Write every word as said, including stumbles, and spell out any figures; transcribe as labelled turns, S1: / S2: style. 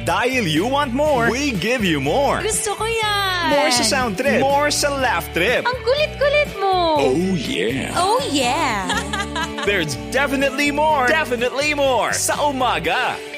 S1: Dahil you want more, we give you more.
S2: Gusto ko yan.
S1: More sa sound trip. More sa laugh trip.
S2: Ang kulit-kulit mo.
S1: Oh yeah.
S2: Oh yeah.
S1: There's definitely more. Definitely more sa umaga.